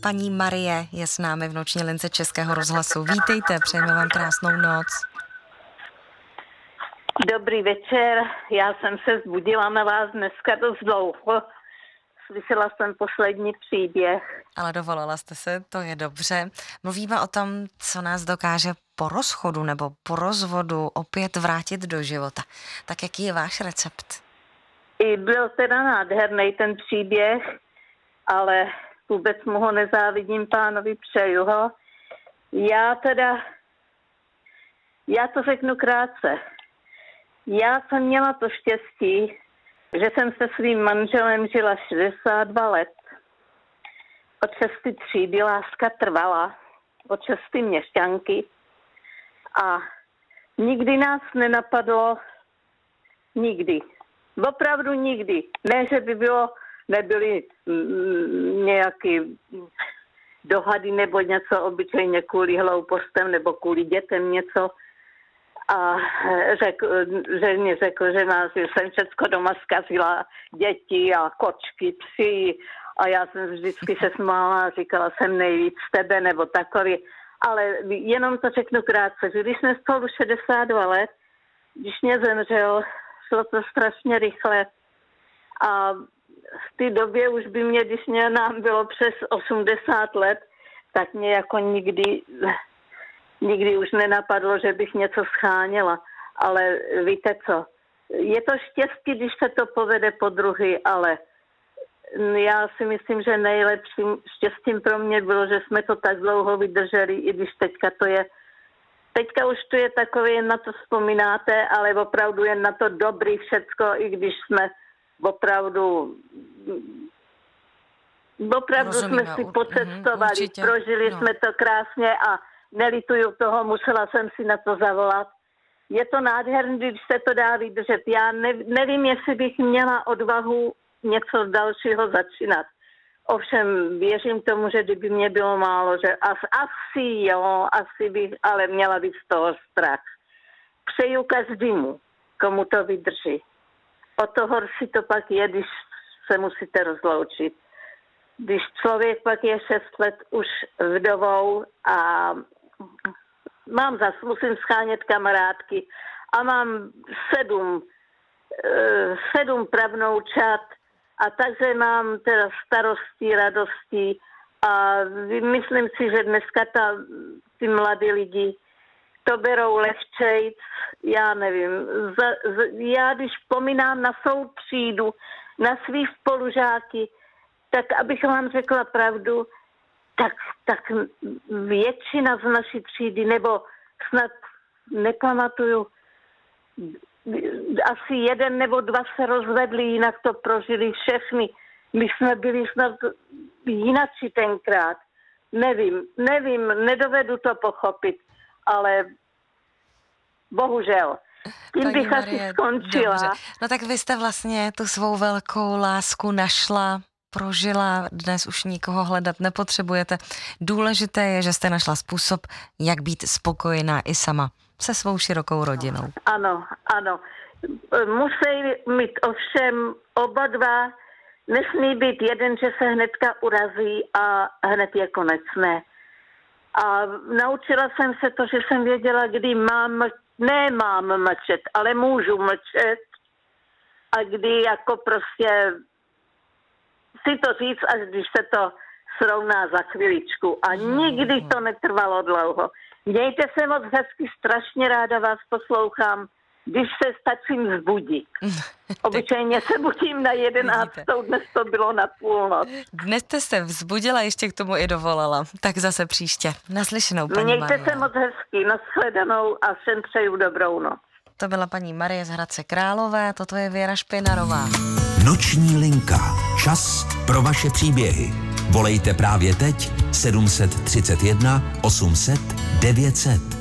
Paní Marie je s námi v noční lince Českého rozhlasu. Vítejte, přejeme vám krásnou noc. Dobrý večer, já jsem se vzbudila na vás dneska dost dlouho. Slyšela jsem poslední příběh. Ale dovolila jste se, to je dobře. Mluvíme o tom, co nás dokáže po rozchodu nebo po rozvodu opět vrátit do života. Tak jaký je váš recept? I byl teda nádherný ten příběh, ale vůbec mu ho nezávidím pánovi, přeju ho. Já to řeknu krátce. Já jsem měla to štěstí, že jsem se svým manželem žila 62 let. Od 6. třídy láska trvala, od 6. měšťanky a nikdy nás nenapadlo, nikdy, opravdu nikdy. Ne, že by nebyly nějaké dohady nebo něco, obyčejně kvůli hloupostem nebo kvůli dětem něco. A mi řekl, že jsem všecko doma zkazila, děti a kočky, psi. A já jsem vždycky se smála a říkala, jsem nejvíc tebe nebo takový. Ale jenom to řeknu krátce, že když jsme spolu 62 let, když mě zemřel, šlo to strašně rychle. A v té době už by mě, když nám bylo přes 80 let, tak mě jako nikdy už nenapadlo, že bych něco scháněla. Ale víte co, je to štěstí, když se to povede po druhý, ale já si myslím, že nejlepším štěstím pro mě bylo, že jsme to tak dlouho vydrželi, i když teďka už to je takové, na to vzpomínáte, ale opravdu je na to dobrý všecko, i když jsme opravdu Rozumíme, jsme si pocestovali, určitě, prožili jsme to krásně a nelituju toho, musela jsem si na to zavolat. Je to nádherné, když se to dá vydržet. Já nevím, jestli bych měla odvahu něco dalšího začínat. Ovšem věřím tomu, že kdyby mě bylo málo, že asi bych, ale měla bych z toho strach. Přeju každému, komu to vydrží. O to horší to pak je, když se musíte rozloučit. Když člověk pak je 6 let už vdovou a musím schánět kamarádky a mám 7 pravnoučat a takže mám teda starostí, radostí a myslím si, že dneska ty mladí lidi to berou lehčejc, já nevím. Já když vzpomínám na svou třídu, na svých spolužáky, tak abych vám řekla pravdu, tak většina z naší třídy, nebo snad nepamatuju, asi 1 nebo 2 se rozvedli, jinak to prožili všechny. My jsme byli snad jinači tenkrát. Nevím, nedovedu to pochopit, ale bohužel. Tím bych asi skončila. Dobře. No tak vy jste vlastně tu svou velkou lásku našla, prožila, dnes už nikoho hledat nepotřebujete. Důležité je, že jste našla způsob, jak být spokojená i sama se svou širokou rodinou. Ano. Musí mít ovšem oba dva, nesmí být jeden, že se hnedka urazí a hned je konec, ne. A naučila jsem se to, že jsem věděla, kdy nemám mlčet, ale můžu mlčet a kdy jako prostě si to říct, až když se to srovná za chviličku. A nikdy to netrvalo dlouho. Mějte se moc hezky, strašně ráda vás poslouchám, když se stačím vzbudit. Obyčejně se budím na 11, dnes to bylo na půlnoc. Dnes jste se vzbudila, ještě k tomu i dovolala. Tak zase příště. Naslyšenou, paní Marie. Mějte se moc hezky, nashledanou a všem přeju dobrou noc. To byla paní Marie z Hradce Králové, toto je Věra Špinarová. Noční linka. Čas pro vaše příběhy. Volejte právě teď 731 800 900.